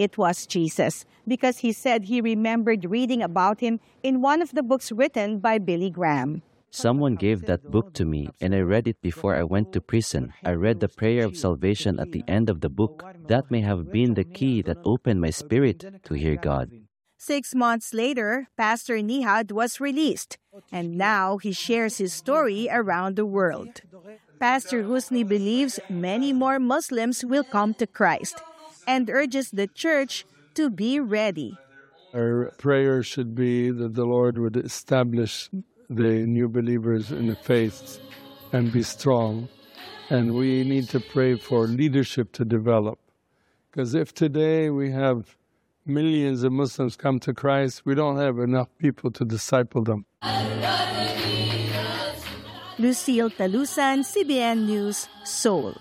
it was Jesus, because he said he remembered reading about him in one of the books written by Billy Graham. Someone gave that book to me, and I read it before I went to prison. I read the prayer of salvation at the end of the book. That may have been the key that opened my spirit to hear God. 6 months later, Pastor Nihad was released, and now he shares his story around the world. Pastor Husni believes many more Muslims will come to Christ and urges the church to be ready. Our prayer should be that the Lord would establish the new believers in the faith and be strong. And we need to pray for leadership to develop. Because if today we have millions of Muslims come to Christ, we don't have enough people to disciple them. Lucille Talusan, CBN News, Seoul.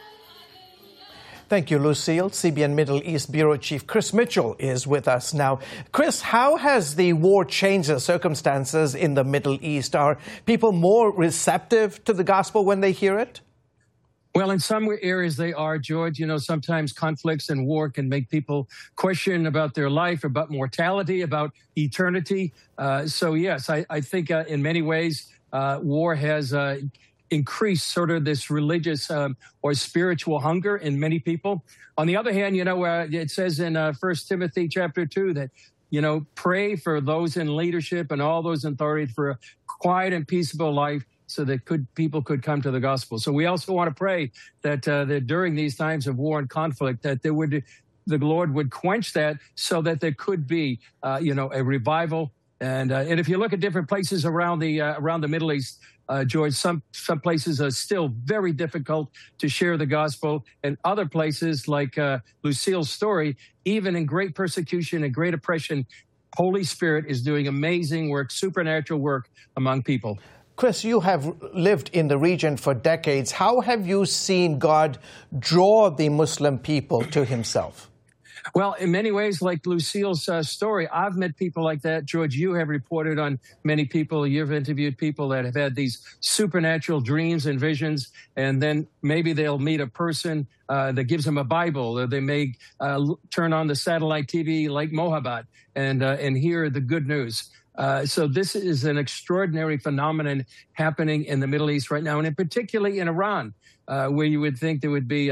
Thank you, Lucille. CBN Middle East Bureau Chief Chris Mitchell is with us now. Chris, how has the war changed the circumstances in the Middle East? Are people more receptive to the gospel when they hear it? Well, in some areas they are, George. You know, sometimes conflicts and war can make people question about their life, about mortality, about eternity. So, yes, I think in many ways war has increased sort of this religious or spiritual hunger in many people. On the other hand, you know, it says in 1 Timothy chapter 2 that, you know, pray for those in leadership and all those in authority for a quiet and peaceable life so that people could come to the gospel. So we also want to pray that during these times of war and conflict, that the Lord would quench that so that there could be, a revival. And if you look at different places around the Middle East, George, some places are still very difficult to share the gospel, and other places like Lucille's story, even in great persecution and great oppression, Holy Spirit is doing amazing work, supernatural work among people. Chris, you have lived in the region for decades. How have you seen God draw the Muslim people to himself? Well, in many ways, like Lucille's story, I've met people like that. George, you have reported on many people. You've interviewed people that have had these supernatural dreams and visions, and then maybe they'll meet a person that gives them a Bible, or they may turn on the satellite TV like Mohabbat and hear the good news. So this is an extraordinary phenomenon happening in the Middle East right now, and particularly in Iran, where you would think there would be,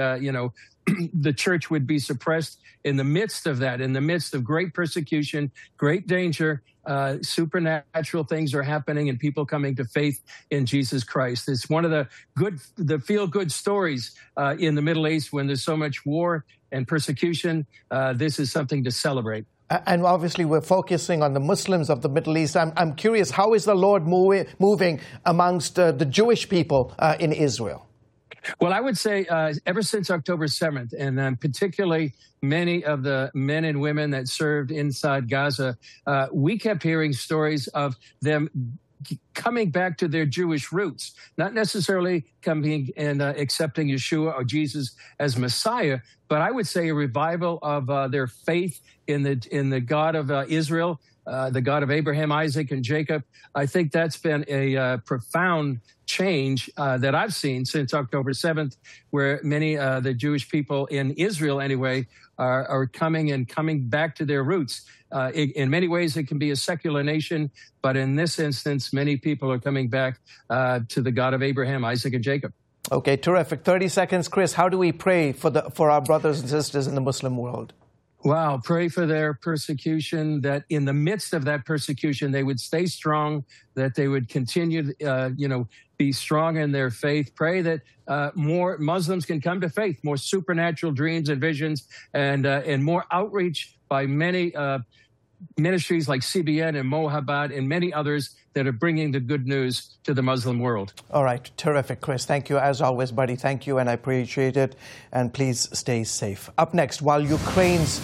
the church would be suppressed. In the midst of that, in the midst of great persecution, great danger, supernatural things are happening and people coming to faith in Jesus Christ. It's one of the feel-good stories in the Middle East when there's so much war and persecution. This is something to celebrate. And obviously we're focusing on the Muslims of the Middle East. I'm curious, how is the Lord moving amongst the Jewish people in Israel? Well, I would say ever since October 7th, and particularly many of the men and women that served inside Gaza, we kept hearing stories of them coming back to their Jewish roots, not necessarily coming and accepting Yeshua or Jesus as Messiah, but I would say a revival of their faith in the God of Israel, the God of Abraham, Isaac, and Jacob. I think that's been a profound change that I've seen since October 7th, where many the Jewish people in Israel, anyway, are coming back to their roots. In many ways, it can be a secular nation, but in this instance, many people are coming back to the God of Abraham, Isaac, and Jacob. Okay, terrific. 30 seconds, Chris. How do we pray for our brothers and sisters in the Muslim world? Wow, pray for their persecution, that in the midst of that persecution, they would stay strong, that they would continue, be strong in their faith. Pray that more Muslims can come to faith, more supernatural dreams and visions, and more outreach by many ministries like CBN and Mohabbat and many others that are bringing the good news to the Muslim world. All right. Terrific, Chris. Thank you as always, buddy. Thank you, and I appreciate it. And please stay safe. Up next, while Ukraine's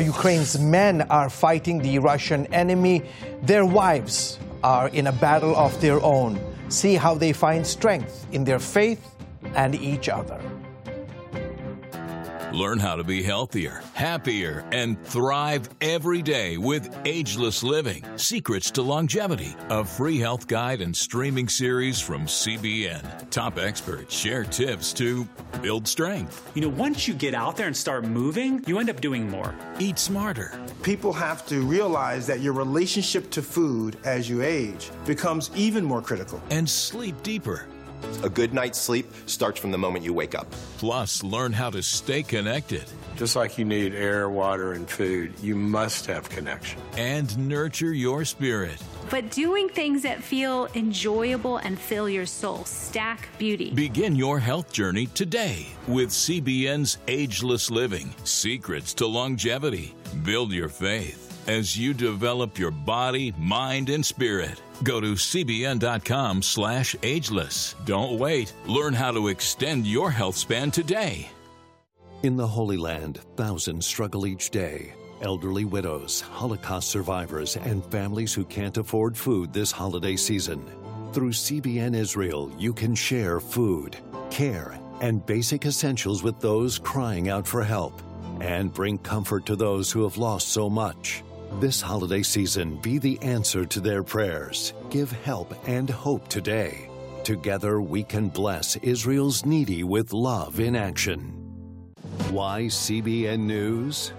men are fighting the Russian enemy, their wives are in a battle of their own. See how they find strength in their faith and each other. Learn how to be healthier, happier, and thrive every day with Ageless Living, Secrets to Longevity, a free health guide and streaming series from CBN. Top experts share tips to build strength. You know, once you get out there and start moving, you end up doing more. Eat smarter. People have to realize that your relationship to food as you age becomes even more critical. And sleep deeper. A good night's sleep starts from the moment you wake up. Plus, learn how to stay connected. Just like you need air, water, and food, you must have connection. And nurture your spirit. But doing things that feel enjoyable and fill your soul. Stack Beauty. Begin your health journey today with CBN's Ageless Living, Secrets to Longevity. Build your faith as you develop your body, mind, and spirit. Go to cbn.com/ageless. Don't wait. Learn how to extend your health span today. In the Holy Land, thousands struggle each day. Elderly widows, Holocaust survivors, and families who can't afford food this holiday season. Through CBN Israel, you can share food, care, and basic essentials with those crying out for help, and bring comfort to those who have lost so much. This holiday season, be the answer to their prayers. Give help and hope today. Together, we can bless Israel's needy with love in action. Why CBN News?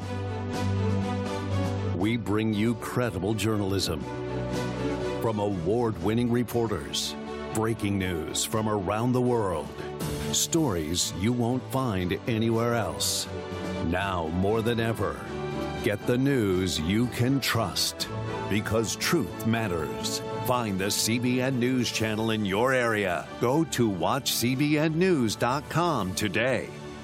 We bring you credible journalism from award-winning reporters, breaking news from around the world, stories you won't find anywhere else. Now more than ever, get the news you can trust, because truth matters. Find the CBN News channel in your area. Go to watchcbnnews.com today.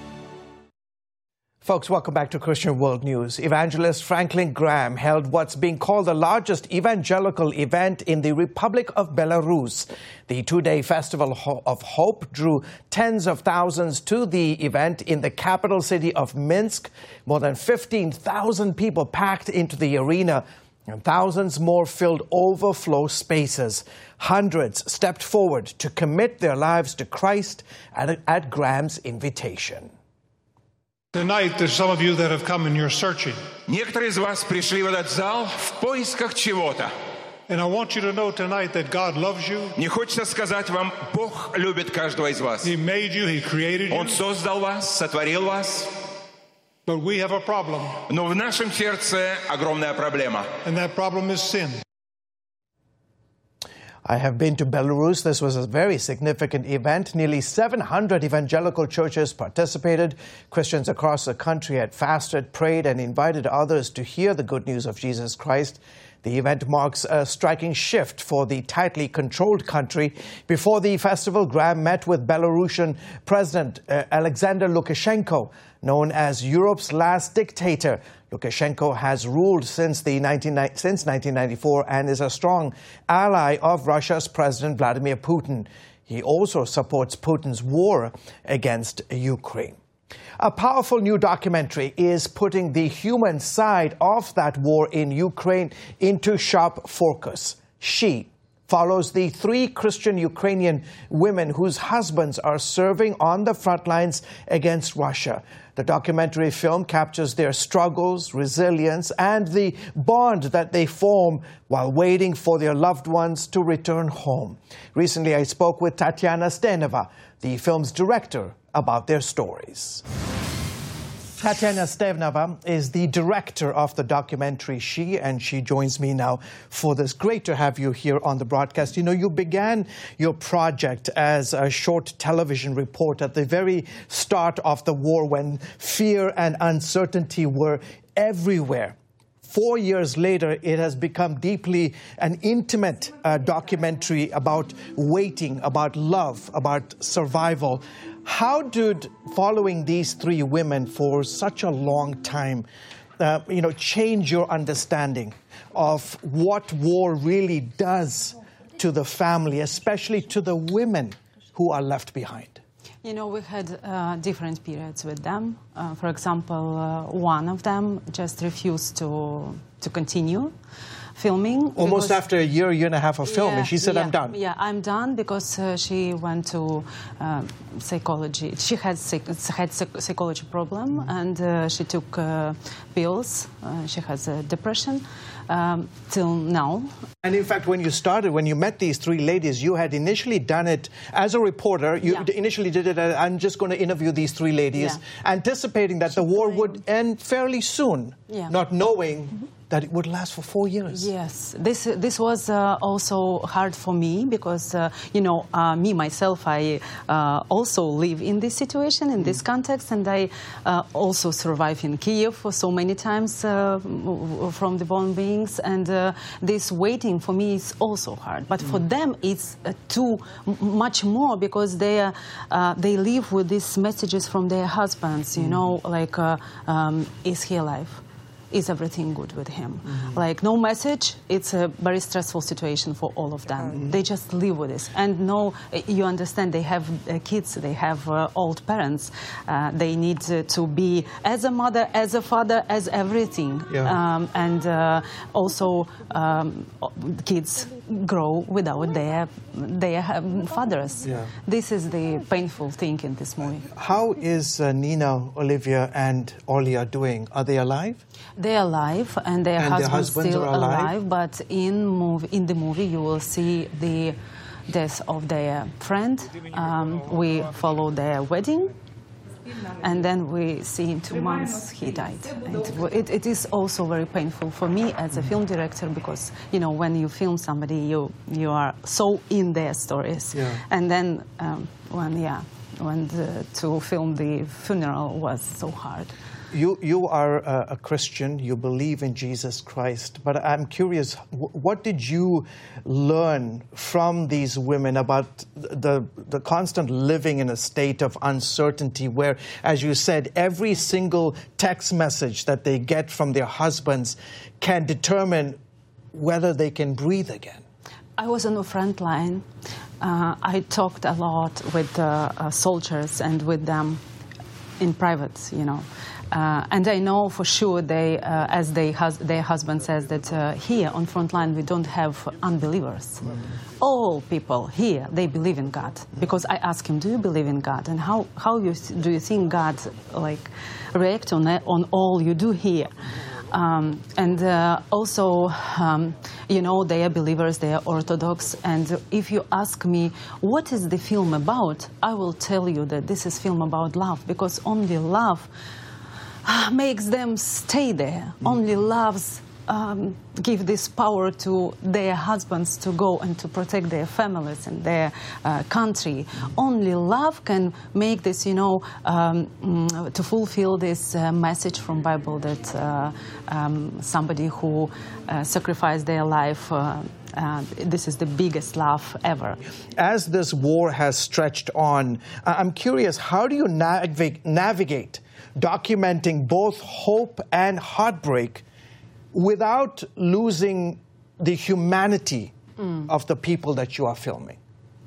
Folks, welcome back to Christian World News. Evangelist Franklin Graham held what's being called the largest evangelical event in the Republic of Belarus. The two-day Festival of Hope drew tens of thousands to the event in the capital city of Minsk. More than 15,000 people packed into the arena, and thousands more filled overflow spaces. Hundreds stepped forward to commit their lives to Christ at Graham's invitation. Tonight, there's some of you that have come and you're searching. Некоторые из вас пришли в этот зал в поисках чего-то. And I want you to know tonight that God loves you. Не хочется сказать вам, Бог любит каждого из вас. He made you, He created you. Он создал вас, сотворил вас. But we have a problem. Но в нашем сердце огромная проблема. And that problem is sin. I have been to Belarus. This was a very significant event. Nearly 700 evangelical churches participated. Christians across the country had fasted, prayed, and invited others to hear the good news of Jesus Christ. The event marks a striking shift for the tightly controlled country. Before the festival, Graham met with Belarusian President Alexander Lukashenko, known as Europe's last dictator. Lukashenko has ruled since 1994 and is a strong ally of Russia's President Vladimir Putin. He also supports Putin's war against Ukraine. A powerful new documentary is putting the human side of that war in Ukraine into sharp focus. She follows the 3 Christian Ukrainian women whose husbands are serving on the front lines against Russia. The documentary film captures their struggles, resilience, and the bond that they form while waiting for their loved ones to return home. Recently, I spoke with Tatiana Steneva, the film's director, about their stories. Tatiana Steneva is the director of the documentary She, and she joins me now for this. Great to have you here on the broadcast. You know, you began your project as a short television report at the very start of the war when fear and uncertainty were everywhere. 4 years later, it has become deeply an intimate documentary about waiting, about love, about survival. How did following these 3 women for such a long time, change your understanding of what war really does to the family, especially to the women who are left behind? You know, we had different periods with them. For example, one of them just refused to continue. filming. Almost after a year and a half of filming, she said, I'm done. Yeah, I'm done because she went to psychology. She had psychology problem, and she took pills. She has depression till now. And in fact, when you started, when you met these three ladies, you had initially done it as a reporter. You initially did it, I'm just going to interview these three ladies, anticipating that the war would end fairly soon, not knowing that it would last for 4 years. Yes, this was also hard for me because, me, myself, I also live in this situation, in this context, and I also survive in Kiev for so many times from the bombings, and this waiting for me is also hard. But for them, it's too much more because they live with these messages from their husbands, like, is he alive? Is everything good with him? Like, no message, it's a very stressful situation for all of them. They just live with this. And you understand, they have kids, they have old parents. They need to be as a mother, as a father, as everything. And also, kids grow without their fathers. This is the painful thing in this movie. How is Nina, Olivia, and Olia doing? Are they alive? They're alive, and their husbands still are alive. But in the movie, you will see the death of their friend. We follow their wedding, and then we see in 2 months he died. And it is also very painful for me as a film director because, when you film somebody, you are so in their stories. And then to film the funeral was so hard. You are a Christian, you believe in Jesus Christ, but I'm curious, what did you learn from these women about the constant living in a state of uncertainty where, as you said, every single text message that they get from their husbands can determine whether they can breathe again? I was on the front line. I talked a lot with soldiers and with them in private, and I know for sure they, as their husband says, that here on front line we don't have unbelievers. All people here, they believe in God. Because I asked him, do you believe in God? And how do you think God react on all you do here? And also, they are believers, they are Orthodox, and if you ask me, what is the film about? I will tell you that this is film about love, because only love makes them stay there. Only loves give this power to their husbands to go and to protect their families and their country. Only love can make this, to fulfill this message from Bible that somebody who sacrificed their life, this is the biggest love ever. As this war has stretched on, I'm curious, how do you navigate documenting both hope and heartbreak without losing the humanity of the people that you are filming?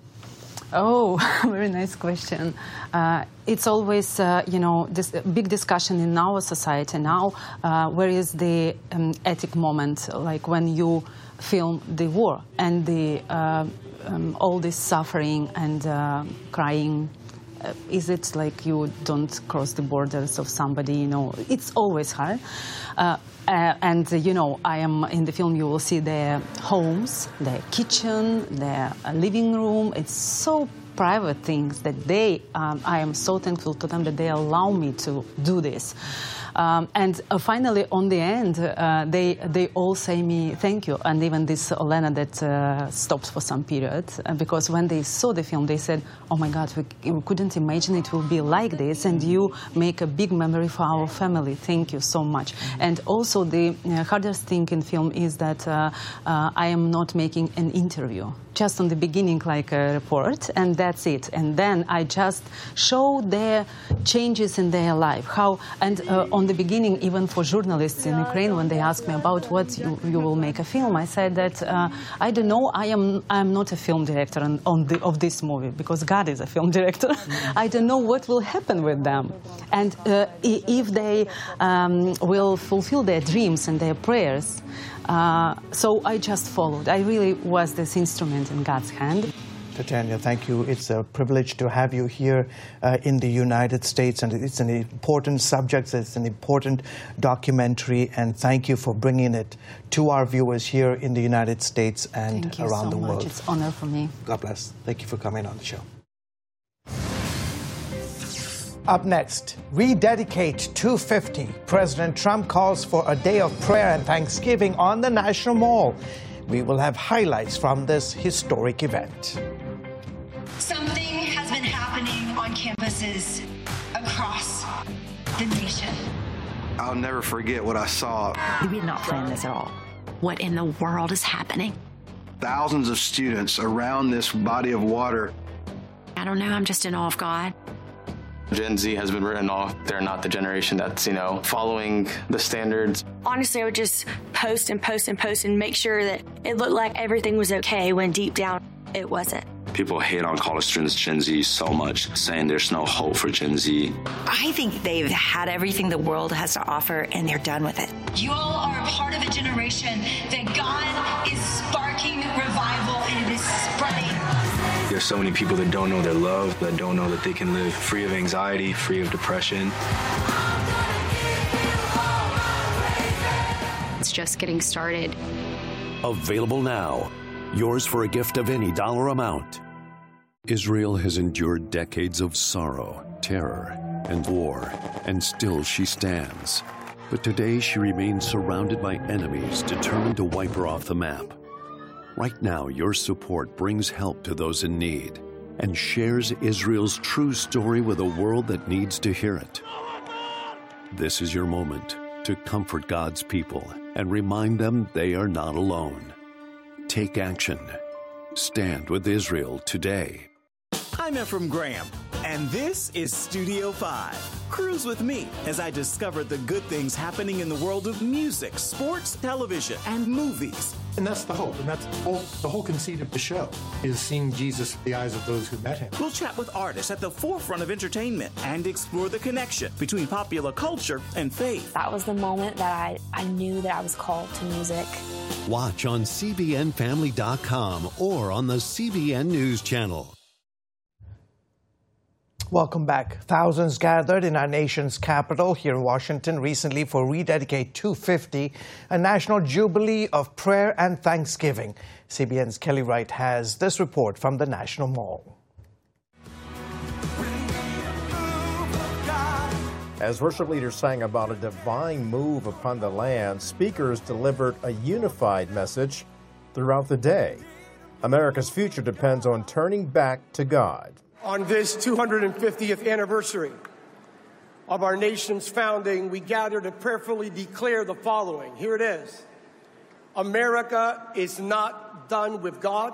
Oh, very nice question. It's always, this big discussion in our society now, where is the ethic moment, like when you film the war and the all this suffering and crying. Is it like you don't cross the borders of somebody, It's always hard. And, I am in the film, you will see their homes, their kitchen, their living room. It's so private things that I am so thankful to them that they allow me to do this. And finally, on the end, they all say me thank you. And even this Olena that stopped for some period, because when they saw the film, they said, oh my God, we couldn't imagine it will be like this. And you make a big memory for our family. Thank you so much. And also the hardest thing in film is that I am not making an interview. Just on the beginning, like a report, and that's it. And then I just show their changes in their life. And on the beginning, even for journalists in Ukraine, when they ask me about what you will make a film, I said that I don't know. I am not a film director of this movie, because God is a film director. I don't know what will happen with them, and if they will fulfill their dreams and their prayers. So I just followed. I really was this instrument in God's hand. Tanya, thank you. It's a privilege to have you here in the United States, and it's an important subject, it's an important documentary, and thank you for bringing it to our viewers here in the United States and around the world. It's an honor for me. God bless. Thank you for coming on the show. Up next, Rededicate 250. President Trump calls for a day of prayer and thanksgiving on the National Mall. We will have highlights from this historic event. Something has been happening on campuses across the nation. I'll never forget what I saw. We did not plan this at all. What in the world is happening? Thousands of students around this body of water. I don't know, I'm just in awe of God. Gen Z has been written off. They're not the generation that's, following the standards. Honestly, I would just post and post and post and make sure that it looked like everything was okay when deep down it wasn't. People hate on college students, Gen Z, so much, saying there's no hope for Gen Z. I think they've had everything the world has to offer, and they're done with it. You all are a part of a generation that God is sparking revival, and it is spreading. There's so many people that don't know they're loved, that don't know that they can live free of anxiety, free of depression. It's just getting started. Available now. Yours for a gift of any dollar amount. Israel has endured decades of sorrow, terror, and war, and still she stands. But today she remains surrounded by enemies determined to wipe her off the map. Right now, your support brings help to those in need and shares Israel's true story with a world that needs to hear it. This is your moment to comfort God's people and remind them they are not alone. Take action. Stand with Israel today. I'm Ephraim Graham, and this is Studio 5. Cruise with me as I discover the good things happening in the world of music, sports, television, and movies. And that's the hope, and that's the whole conceit of the show, is seeing Jesus through the eyes of those who met him. We'll chat with artists at the forefront of entertainment and explore the connection between popular culture and faith. That was the moment that I knew that I was called to music. Watch on CBNFamily.com or on the CBN News Channel. Welcome back. Thousands gathered in our nation's capital here in Washington recently for Rededicate 250, a national jubilee of prayer and thanksgiving. CBN's Kelly Wright has this report from the National Mall. As worship leaders sang about a divine move upon the land, speakers delivered a unified message throughout the day. America's future depends on turning back to God. On this 250th anniversary of our nation's founding, we gather to prayerfully declare the following. Here it is. America is not done with God,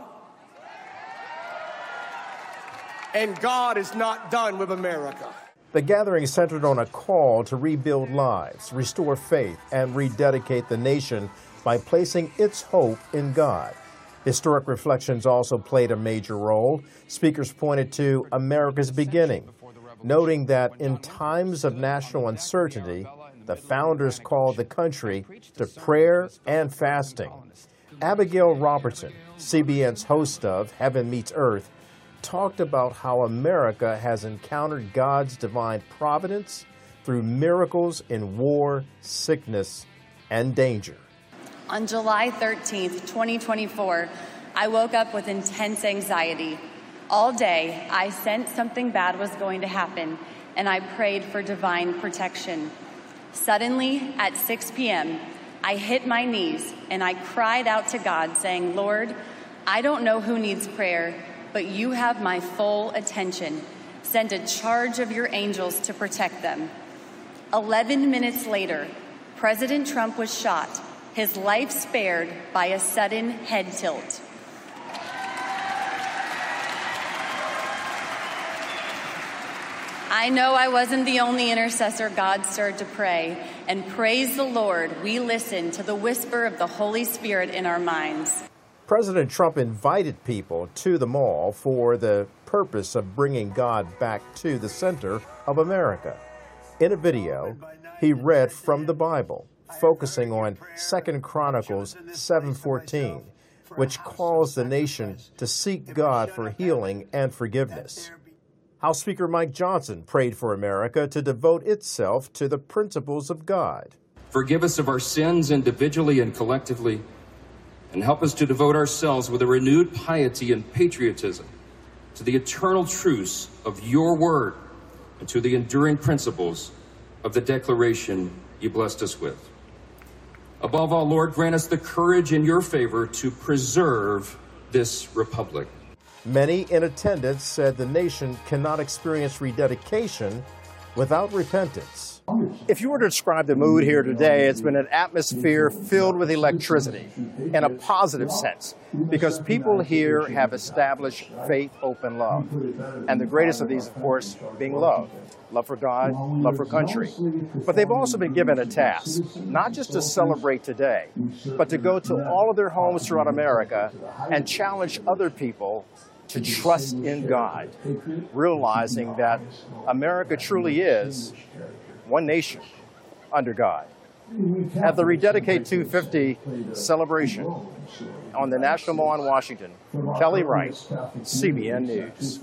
and God is not done with America. The gathering centered on a call to rebuild lives, restore faith, and rededicate the nation by placing its hope in God. Historic reflections also played a major role. Speakers pointed to America's beginning, noting that in times of national uncertainty, the founders called the country to prayer and fasting. Abigail Robertson, CBN's host of Heaven Meets Earth, talked about how America has encountered God's divine providence through miracles in war, sickness, and danger. On July 13th, 2024, I woke up with intense anxiety. All day, I sensed something bad was going to happen, and I prayed for divine protection. Suddenly, at 6 p.m., I hit my knees, and I cried out to God, saying, Lord, I don't know who needs prayer, but you have my full attention. Send a charge of your angels to protect them. 11 minutes later, President Trump was shot, his life spared by a sudden head tilt. I know I wasn't the only intercessor God stirred to pray, and praise the Lord, we listened to the whisper of the Holy Spirit in our minds. President Trump invited people to the mall for the purpose of bringing God back to the center of America. In a video, he read from the Bible, focusing on 2 Chronicles 7:14, which calls the nation to seek God for healing and forgiveness. House Speaker Mike Johnson prayed for America to devote itself to the principles of God. Forgive us of our sins individually and collectively, and help us to devote ourselves with a renewed piety and patriotism to the eternal truths of your word and to the enduring principles of the declaration you blessed us with. Above all, Lord, grant us the courage in your favor to preserve this republic. Many in attendance said the nation cannot experience rededication without repentance. If you were to describe the mood here today, it's been an atmosphere filled with electricity in a positive sense, because people here have established faith, hope, and love. And the greatest of these, of course, being love. Love for God, love for country. But they've also been given a task, not just to celebrate today, but to go to all of their homes throughout America and challenge other people to trust in God, realizing that America truly is one nation under God. At the Rededicate 250 celebration on the National Mall in Washington, Kelly Wright, CBN News.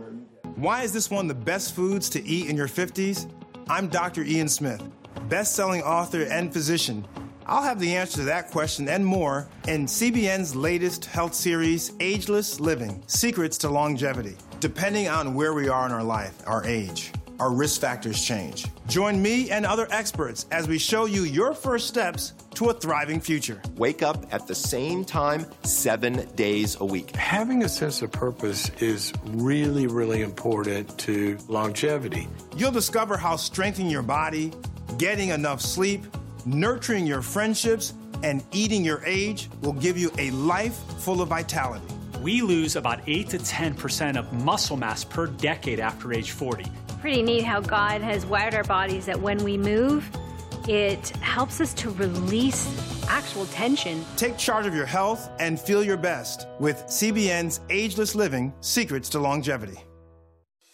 Why is this one of the best foods to eat in your 50s? I'm Dr. Ian Smith, best-selling author and physician. I'll have the answer to that question and more in CBN's latest health series, Ageless Living: Secrets to Longevity. Depending on where we are in our life, our age, our risk factors change. Join me and other experts as we show you your first steps to a thriving future. Wake up at the same time 7 days a week. Having a sense of purpose is really, really important to longevity. You'll discover how strengthening your body, getting enough sleep, nurturing your friendships, and eating your age will give you a life full of vitality. We lose about 8 to 10% of muscle mass per decade after age 40. Pretty neat how God has wired our bodies that when we move, it helps us to release actual tension. Take charge of your health and feel your best with CBN's Ageless Living: Secrets to Longevity.